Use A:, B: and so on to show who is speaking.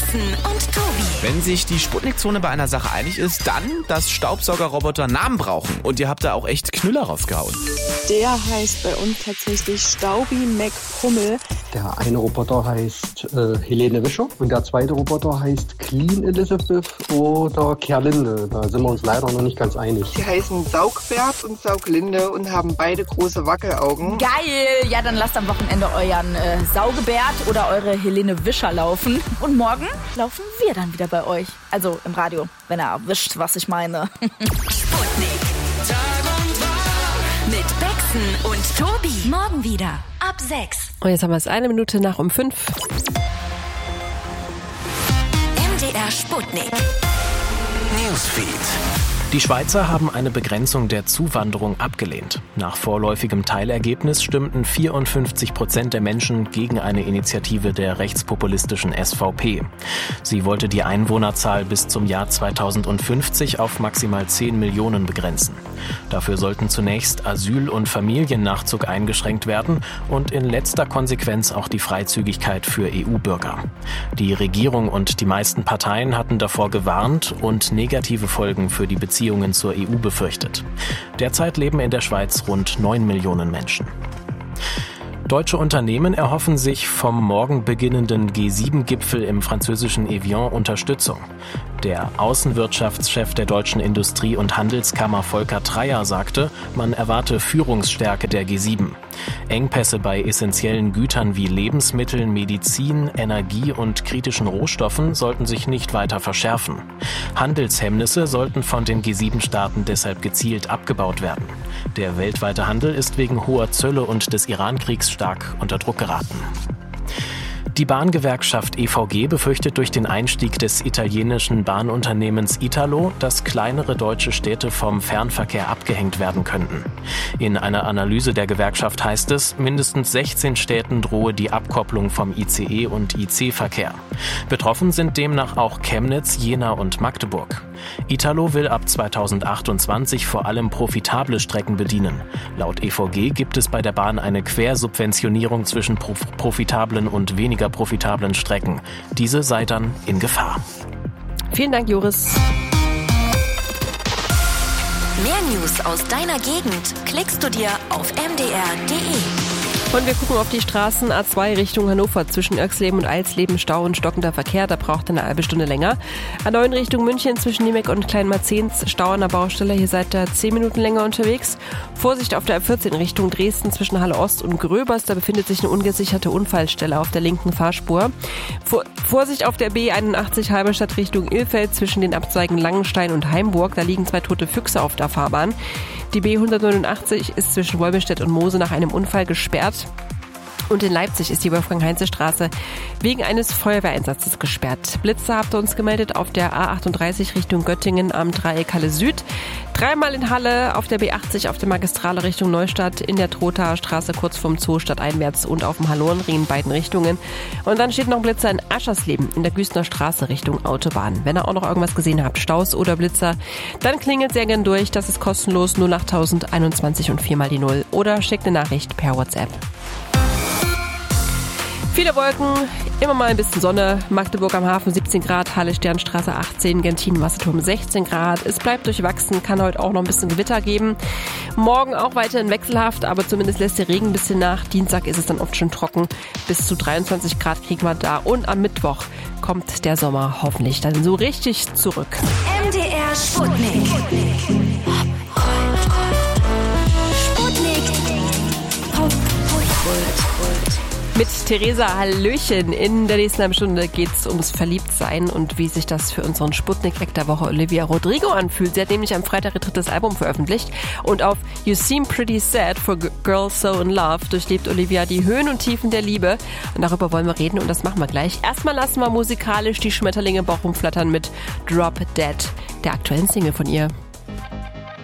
A: Baxen und Tobi.
B: Wenn sich die Sputnik-Zone bei einer Sache einig ist, dann, dass Staubsaugerroboter Namen brauchen. Und ihr habt da auch echt Knüller rausgehauen.
C: Der heißt bei uns tatsächlich Staubi McPummel.
D: Der eine Roboter heißt Helene Wischer und der zweite Roboter heißt Clean Elizabeth oder Kerlinde. Da sind wir uns leider noch nicht ganz einig.
E: Die heißen Saugbert und Sauglinde und haben beide große Wackelaugen.
F: Geil! Ja, dann lasst am Wochenende euren Saugebert oder eure Helene Wischer laufen. Und morgen laufen wir dann wieder bei euch. Also im Radio, wenn ihr wisst, was ich meine.
A: Sputnik. Tag und Tag mit Baxen und Tobi. Morgen wieder ab 6.
G: Und jetzt haben wir es 1 Minute nach um 5.
A: MDR Sputnik.
H: Newsfeed.
I: Die Schweizer haben eine Begrenzung der Zuwanderung abgelehnt. Nach vorläufigem Teilergebnis stimmten 54% der Menschen gegen eine Initiative der rechtspopulistischen SVP. Sie wollte die Einwohnerzahl bis zum Jahr 2050 auf maximal 10 Millionen begrenzen. Dafür sollten zunächst Asyl- und Familiennachzug eingeschränkt werden und in letzter Konsequenz auch die Freizügigkeit für EU-Bürger. Die Regierung und die meisten Parteien hatten davor gewarnt und negative Folgen für die Beziehungen zur EU befürchtet. Derzeit leben in der Schweiz rund 9 Millionen Menschen. Deutsche Unternehmen erhoffen sich vom morgen beginnenden G7-Gipfel im französischen Evian Unterstützung. Der Außenwirtschaftschef der deutschen Industrie- und Handelskammer Volker Treyer sagte, man erwarte Führungsstärke der G7. Engpässe bei essentiellen Gütern wie Lebensmitteln, Medizin, Energie und kritischen Rohstoffen sollten sich nicht weiter verschärfen. Handelshemmnisse sollten von den G7-Staaten deshalb gezielt abgebaut werden. Der weltweite Handel ist wegen hoher Zölle und des Irankriegs stark unter Druck geraten. Die Bahngewerkschaft EVG befürchtet durch den Einstieg des italienischen Bahnunternehmens Italo, dass kleinere deutsche Städte vom Fernverkehr abgehängt werden könnten. In einer Analyse der Gewerkschaft heißt es, mindestens 16 Städten drohe die Abkopplung vom ICE- und IC-Verkehr. Betroffen sind demnach auch Chemnitz, Jena und Magdeburg. Italo will ab 2028 vor allem profitable Strecken bedienen. Laut EVG gibt es bei der Bahn eine Quersubventionierung zwischen profitablen und weniger profitablen Strecken. Diese sei dann in Gefahr.
G: Vielen Dank, Joris.
A: Mehr News aus deiner Gegend klickst du dir auf mdr.de.
G: Und wir gucken auf die Straßen A2 Richtung Hannover. Zwischen Oerxleben und Eilsleben Stau und stockender Verkehr. Da braucht eine halbe Stunde länger. A9 Richtung München zwischen Niemek und Kleinmarzens. Stau an der Baustelle. Hier seid ihr 10 Minuten länger unterwegs. Vorsicht auf der A14 Richtung Dresden zwischen Halle Ost und Gröbers. Da befindet sich eine ungesicherte Unfallstelle auf der linken Fahrspur. Vorsicht auf der B81 Halberstadt Richtung Ilfeld zwischen den Abzweigen Langenstein und Heimburg. Da liegen 2 tote Füchse auf der Fahrbahn. Die B189 ist zwischen Wolbestedt und Mose nach einem Unfall gesperrt. Und in Leipzig ist die Wolfgang-Heinze-Straße wegen eines Feuerwehreinsatzes gesperrt. Blitzer habt ihr uns gemeldet auf der A38 Richtung Göttingen am Dreieck Halle Süd. 3-mal in Halle, auf der B80 auf der Magistrale Richtung Neustadt, in der Trothaer Straße kurz vorm Zoo stadteinwärts und auf dem Hallorenring in beiden Richtungen. Und dann steht noch ein Blitzer in Aschersleben in der Güßner Straße Richtung Autobahn. Wenn ihr auch noch irgendwas gesehen habt, Staus oder Blitzer, dann klingelt sehr gern durch. Das ist kostenlos 08021 und 4 mal die 0 oder schickt eine Nachricht per WhatsApp. Viele Wolken, immer mal ein bisschen Sonne. Magdeburg am Hafen 17 Grad, Halle Sternstraße 18, Genthin Wasserturm 16 Grad. Es bleibt durchwachsen, kann heute auch noch ein bisschen Gewitter geben. Morgen auch weiterhin wechselhaft, aber zumindest lässt der Regen ein bisschen nach. Dienstag ist es dann oft schon trocken. Bis zu 23 Grad kriegen wir da. Und am Mittwoch kommt der Sommer hoffentlich dann so richtig zurück.
A: MDR Sputnik.
G: Mit Theresa Hallöchen. In der nächsten halben Stunde geht es ums Verliebtsein und wie sich das für unseren Sputnik-Eck der Woche Olivia Rodrigo anfühlt. Sie hat nämlich am Freitag ihr 3. Album veröffentlicht und auf You Seem Pretty Sad for Girls So in Love durchlebt Olivia die Höhen und Tiefen der Liebe. Und darüber wollen wir reden und das machen wir gleich. Erstmal lassen wir musikalisch die Schmetterlinge im Bauch rumflattern mit Drop Dead, der aktuellen Single von ihr.